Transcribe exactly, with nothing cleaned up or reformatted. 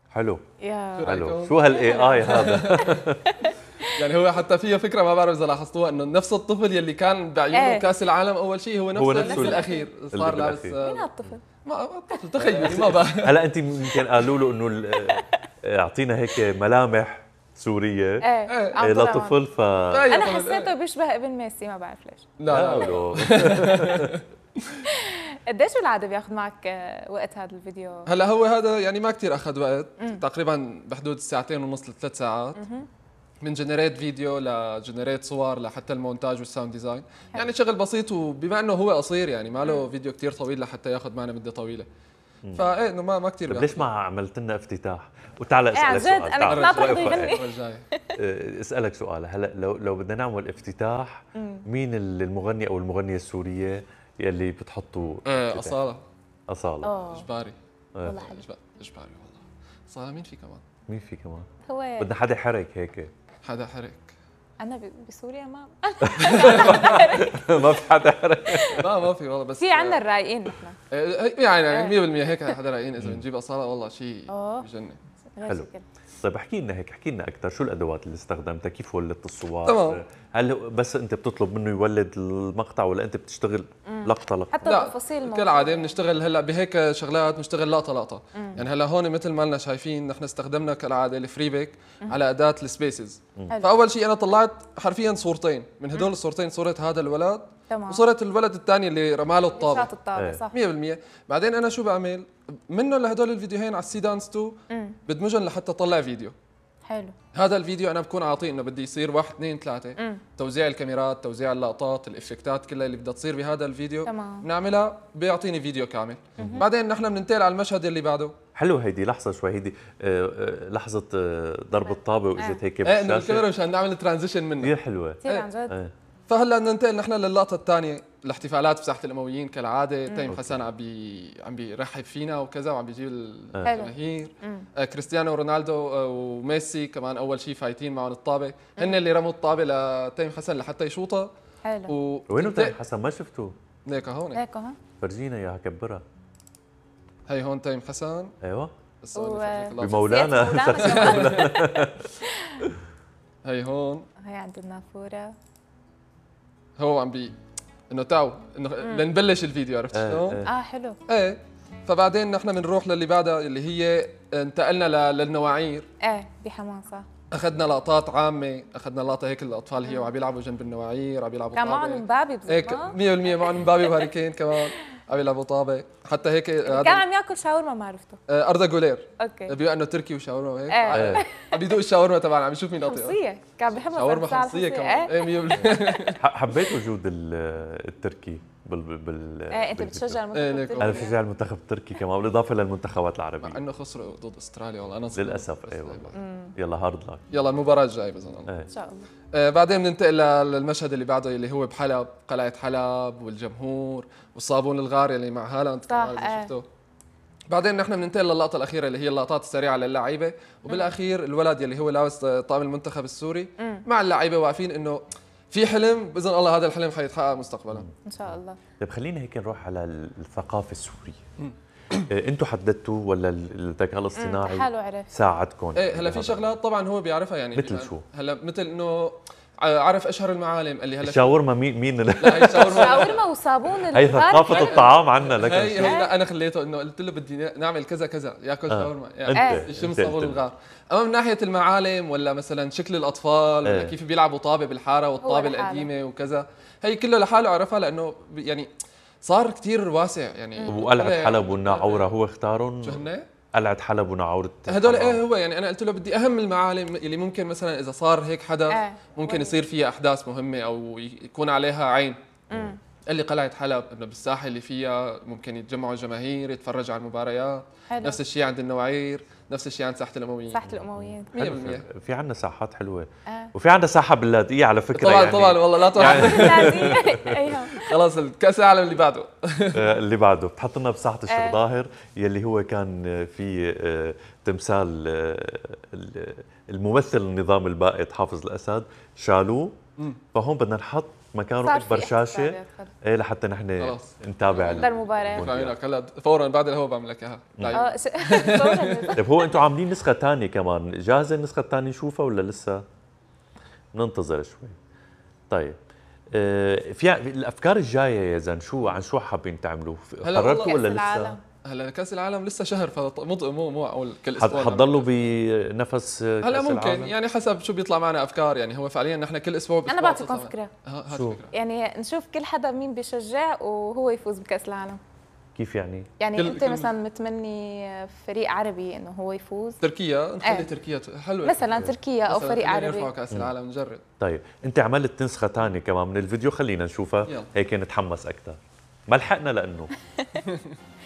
حلو يا حلو. شو هالاي اي هذا؟ يعني هو حتى فيها فكره ما بعرف اذا لاحظتوها، انه نفس الطفل يلي كان بعيونه ايه. كاس العالم اول شيء هو نفسه, هو نفسه الاخير صار لابس. مين هالطفل؟ ما الطفل تخيلي ما بعرف. هلا انت يمكن قالوا له انه اعطينا هيك ملامح سوريه ايه إيه لطفل ف انا حسيته بيشبه ابن ميسي ما بعرف ليش. لا لا قديش بالعاده بياخذ معك وقت هذا الفيديو؟ هلا هو هذا يعني ما كثير اخذ وقت، مم. تقريبا بحدود الساعتين ونص لثلاث ساعات. مم. من جنريت فيديو لجنريت صور لحتى المونتاج والساوند ديزاين، يعني شغل بسيط، وبما انه هو قصير يعني ما له فيديو كثير طويل لحتى ياخذ معنا مده طويله. فايه انه ما ما كثير. طيب ليش ما عملت لنا افتتاح؟ وتعال اسالك سؤال. سؤال. انا ناطر يغني. اسالك سؤال. هلا لو لو بدنا نعمل افتتاح، مين المغني او المغنيه السوريه يلي بتحطوا؟ ايه اصاله. اصاله اجباري. والله حلو. اجباري والله. اصاله. مين في كمان؟ مين في كمان؟ هو بدنا حدا حرك هيك. حدا حرك. انا بسوريا ما ما في حدا حرك. لا ما في والله، بس في عندنا الرايقين نحن يعني يعني مية بالمية هيك حدا رايقين. اذا بنجيب اصاله والله شيء بجنن. حلو. طيب احكي لنا هيك، احكي لنا اكثر، شو الادوات اللي استخدمتها؟ كيف ولدت الصور؟ تمام. هل بس انت بتطلب منه يولد المقطع ولا انت بتشتغل لقطه لقطه؟ حتى التفاصيل كالعاده بنشتغل هلا بهيك شغلات، بنشتغل لقطه لقطه. مم. يعني هلا هون مثل ما لنا شايفين نحن استخدمنا كالعاده الفري بيك على اداه السبيسز. فاول شيء انا طلعت حرفيا صورتين من هدول الصورتين، صوره هذا الولد تمام. وصوره الولد الثاني اللي رماله الطابه. شاط الطابه صح مية بالمية. بعدين انا شو بعمل منه لهدول الفيديوهين على السي دانس تو، بدمجهم لحتى اطلع فيديو. حلو. هذا الفيديو انا بكون عاطيه انه بدي يصير واحد اثنين ثلاثة، مم. توزيع الكاميرات، توزيع اللقطات، الافكتات كلها اللي بدها تصير بهذا الفيديو تمام. بنعملها، بيعطيني فيديو كامل. مم. بعدين نحن بننتقل على المشهد اللي بعده. حلو. هيدي لحظه شوي، هيدي آه لحظه آه ضرب الطابه واجت هيك بالشاشه. ايه انه الكاميرا مشان نعمل ترانزيشن منها كثير حلوه كثير عن جد. ايه. فهلا بدنا ننتقل نحن للقطه الثانيه، الاحتفالات بساحه الامويين كالعاده. تيم حسن عم بي عم بيرحب فينا وكذا، وعم بيجيب الجماهير. آه كريستيانو رونالدو وميسي كمان اول شيء فايتين معهم الطابه، هن اللي رموا الطابه لتيم حسن لحتى يشوطها. حلو. و... وينه تيم حسن؟ ما شفته. هيك هون هيك هون فرجينا اياها، كبرها. هي هون تيم حسن. ايوه و... بمولانا. هي هون. هي عند النافوره. هو عم بي انه تعوا انه لنبلش الفيديو، عرفت شلون؟ اه, آه حلو. ايه. فبعدين نحن بنروح للي بعدها اللي هي انتقلنا للنواعير. ايه بحماس صح. اخذنا لقطات عامه، اخذنا لقطه هيك الاطفال هي وعم يلعبوا جنب النواعير، عم يلعبوا كان معهم مبابي بزبط. هيك مية بالمية معهم مبابي وهاري كين كمان عم يلعبوا طابه. حتى هيك كان عم ياكل شاورما ما عرفته. اردا جولير. اوكي. بما انه تركي وشاورما وهيك. ايه. عم يدوق الشاورما تبعنا، عم يشوف مين اطيب. خمسيه كان بحب شاورما خمسيه كمان. ايه مية بالمية. حبيت وجود التركي بال بال ايه. انت بتشجع المنتخب التركي؟ انا بشجع المنتخب التركي كمان، بالاضافه للمنتخبات العربيه. مع انه خسروا ضد استراليا والله انا للاسف. اي والله. يلا هارد لك. يلا المباراه الجايه باذن الله. ان شاء الله. آه بعدين بننتقل للمشهد اللي بعده اللي هو بحلب، قلعه حلب والجمهور والصابون الغار اللي مع هالاند صح. اذا شفته. بعدين نحن بننتقل للقطه الاخيره اللي هي اللقطات السريعه للعيبه، وبالاخير الولد اللي هو لابس طقم المنتخب السوري مم. مع اللعيبه واقفين انه في حلم باذن الله هذا الحلم حيتحقق مستقبلا ان شاء الله. طيب خلينا هيك نروح على الثقافه السوريه. انتم حددتوا ولا الذكاء الاصطناعي حاله عرف ساعدكم؟ ايه هلا في شغلات طبعا هو بيعرفها يعني مثل شو؟ هلا مثل انه عرف اشهر المعالم اللي هلا الشاورما مين مين لا هي شاورما شاورما وصابون هي ثقافه الطعام عندنا. لك هي هي انا خليته انه قلت له بدي نعمل كذا كذا ياكل آه. شاورما يعني يشم صابون الغار. اما من ناحيه المعالم ولا مثلا شكل الاطفال ولا كيف بيلعبوا طابه بالحاره والطابه القديمه وكذا، هي كله لحاله عرفها لانه يعني صار كثير واسع يعني. وقلعه حلب والناعوره هو اختارهم. شو هن؟ قلعه حلب وناعوره هدول ايه هو يعني انا قلت له بدي اهم المعالم اللي ممكن مثلا اذا صار هيك حدث ممكن يصير فيها احداث مهمه او يكون عليها عين. امم قال لي قلعه حلب انه بالساحه اللي فيها ممكن يتجمعوا جماهير يتفرجوا على المباريات. حلو. نفس الشيء عند النواعير، نفس الشيء عند ساحه الامويين. ساحه الامويين مية بالمية. في عندنا ساحات حلوه. آه. وفي عندنا ساحه باللاذقيه على فكره. طبعا يعني طبعا والله لا يعني ايوه خلاص الكاس العالم اللي بعده اللي بعده بتحط لنا بساحه الشيخ ظاهر يلي هو كان في تمثال الممثل النظام البائد حافظ الاسد، شالوه. فهون بدنا نحط مكانه صار اكبر في شاشه احتفالات. ايه لحتى نحن خلاص. نتابع نحضر المباراة. المونديال. لك هلا فورا بعد الهوا بعمل لك اياها لا اه ش- فوراً. طيب هو انتم عاملين نسخه ثانيه كمان، جاهزه النسخه الثانيه نشوفها ولا لسه؟ ننتظر شوي. طيب آه، في الافكار الجايه يا زن شو عن شو حابين تعملوا؟ هلا قررتوا والله ولا كأس لسه؟ العالم. هلا كاس العالم لسه شهر فمو مو مو معقول كل اسبوع حتضلوا نعمل. بنفس هلا كأس ممكن العالم؟ يعني حسب شو بيطلع معنا افكار، يعني هو فعليا نحن كل اسبوع انا بأسبوع بعطيكم بتطلع- فكره، اه هات شو؟ فكره. يعني نشوف كل حدا مين بيشجع وهو يفوز بكاس العالم. كيف يعني؟ يعني كل- انت كل- مثلا متمني فريق عربي انه هو يفوز، تركيا نخلي ايه. تركيا حلوه مثلا تركيا او مثلاً فريق خلينا نرفعوا عربي. كاس العالم نجرب. طيب انت عملت نسخه ثانيه كمان من الفيديو، خلينا نشوفها يلا. هيك نتحمس اكثر. ما لحقنا لانه